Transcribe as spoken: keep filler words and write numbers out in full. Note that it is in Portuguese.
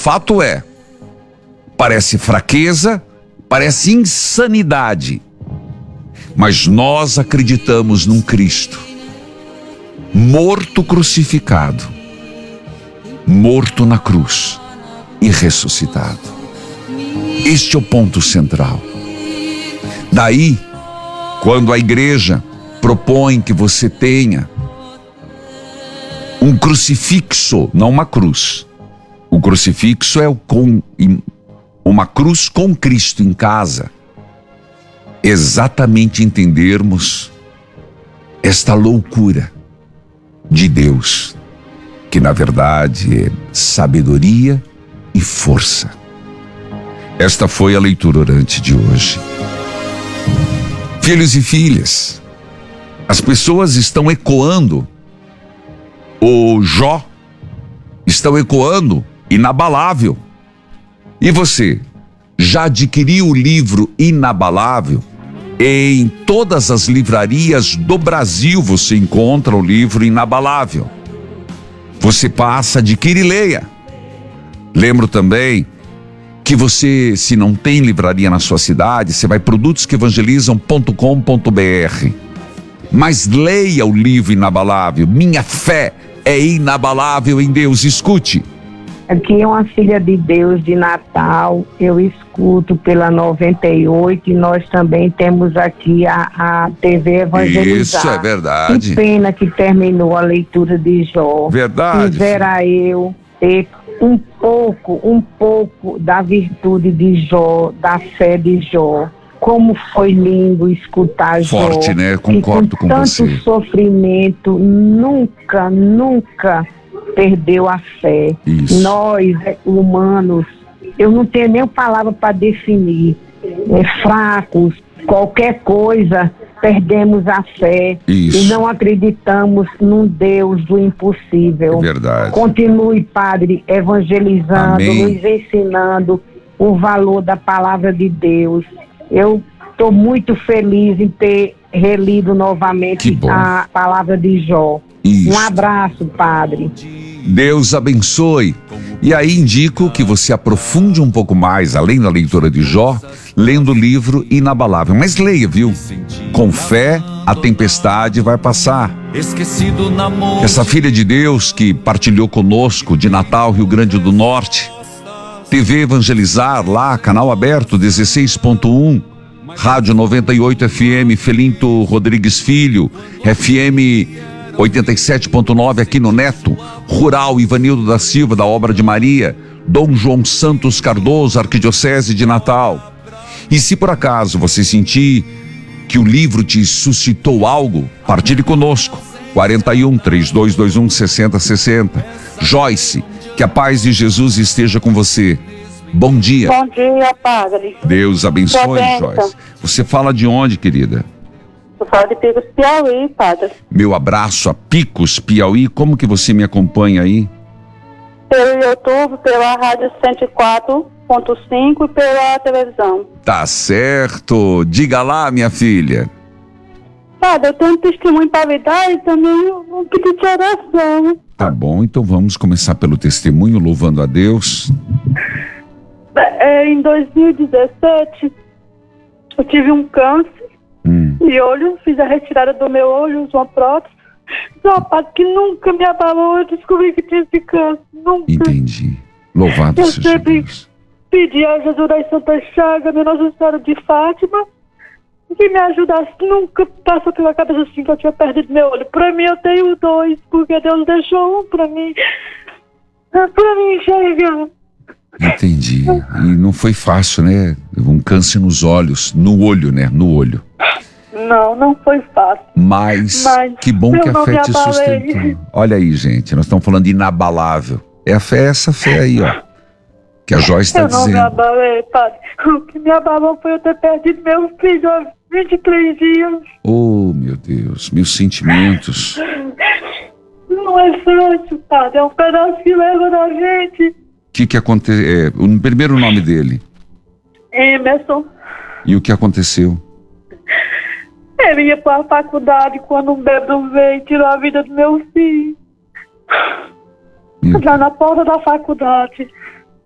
fato é, parece fraqueza, parece insanidade, mas nós acreditamos num Cristo morto crucificado, morto na cruz e ressuscitado. Este é o ponto central. Daí, quando a igreja propõe que você tenha um crucifixo, não uma cruz. O crucifixo é o com, uma cruz com Cristo em casa. Exatamente entendermos esta loucura de Deus, que na verdade é sabedoria e força. Esta foi a leitura orante de hoje. Filhos e filhas, as pessoas estão ecoando o Jó, estão ecoando Inabalável. E você, já adquiriu o livro Inabalável? Em todas as livrarias do Brasil você encontra o livro Inabalável. Você passa, adquire e leia. Lembro também que você, se não tem livraria na sua cidade, você vai produtos que evangelizam ponto com ponto br. Mas leia o livro Inabalável. Minha fé é inabalável em Deus. Escute. Aqui é uma filha de Deus de Natal, eu escuto pela noventa e oito e nós também temos aqui a, a T V Evangelizar. Isso é verdade. Que pena que terminou a leitura de Jó. Verdade. Quisera eu ter um pouco, um pouco da virtude de Jó, da fé de Jó. Como foi lindo escutar Jó. Forte, né? Concordo com, com você. tanto sofrimento, nunca, nunca perdeu a fé. Isso. Nós, humanos, eu não tenho nem palavra para definir, é, fracos, qualquer coisa, perdemos a fé. Isso. E não acreditamos num Deus do impossível. É verdade. Continue, Padre, evangelizando, Amém. Nos ensinando o valor da palavra de Deus. Eu estou muito feliz em ter relido novamente a palavra de Jó. Isso. Um abraço, Padre. Deus abençoe. E aí indico que você aprofunde um pouco mais, além da leitura de Jó, lendo o livro Inabalável. Mas leia, viu? Com fé, a tempestade vai passar. Essa filha de Deus que partilhou conosco de Natal, Rio Grande do Norte, T V Evangelizar, lá, canal aberto, dezesseis ponto um, Rádio noventa e oito F M, Felinto Rodrigues Filho, F M oitenta e sete ponto nove aqui no Neto, Rural Ivanildo da Silva, da Obra de Maria, Dom João Santos Cardoso, Arquidiocese de Natal. E se por acaso você sentir que o livro te suscitou algo, partilhe conosco, quarenta e um, trinta e dois vinte e um, sessenta sessenta. Joyce, que a paz de Jesus esteja com você. Bom dia. Bom dia, Padre. Deus abençoe, Joyce. Você fala de onde, querida? Eu falo de Picos, Piauí, Padre. Meu abraço a Picos, Piauí. Como que você me acompanha aí? Pelo YouTube, pela Rádio cento e quatro ponto cinco e pela televisão. Tá certo. Diga lá, minha filha. Padre, eu tenho um testemunho para me dar e também um pedido de oração. Tá bom, então vamos começar pelo testemunho, louvando a Deus. É, em dois mil e dezessete, eu tive um câncer. Hum. E olho, fiz a retirada do meu olho, usou uma prótese. Não, Padre, que nunca me abalou, eu descobri que tinha esse câncer, nunca. Entendi. Louvado eu seja sempre Deus. Pedi a Jesus das Santas Chagas, minha Nossa Senhora de Fátima, que me ajudasse. Nunca passou pela cabeça assim que eu tinha perdido meu olho. Pra mim eu tenho dois, porque Deus deixou um pra mim. Pra mim enxergar. Entendi. E não foi fácil, né? Um câncer nos olhos, no olho, né? No olho. Não, não foi fácil. Mas, Mas que bom eu que a não fé me te abalei. sustentou. Olha aí, gente, nós estamos falando de inabalável. É a fé, essa fé aí, ó. Que a Joyce está Eu não dizendo. me abalei, Padre. O que me abalou foi eu ter perdido meu filho há vinte e três dias. Oh, meu Deus, meus sentimentos. Não é fácil, Padre. É um pedaço que leva da gente. O que que aconteceu? É, o primeiro nome dele. Emerson. E o que aconteceu? Ele ia para a faculdade quando um bêbado veio e tirou a vida do meu filho. Meu Lá na porta da faculdade.